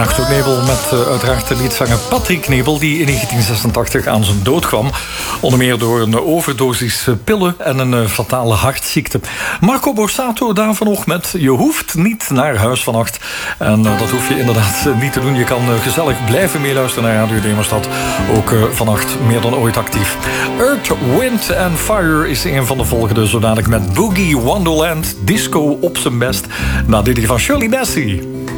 Nacht ook Nebel met uiteraard de liedzanger Patrick Nebel, die in 1986 aan zijn dood kwam. Onder meer door een overdosis pillen en een fatale hartziekte. Marco Borsato daarvan nog met Je hoeft niet naar huis vannacht. En dat hoef je inderdaad niet te doen. Je kan gezellig blijven meeluisteren naar Radio Demerstad. Ook vannacht meer dan ooit actief. Earth, Wind and Fire is een van de volgende. Zo dadelijk met Boogie Wonderland. Disco op zijn best. Na dit van Shirley Bassey.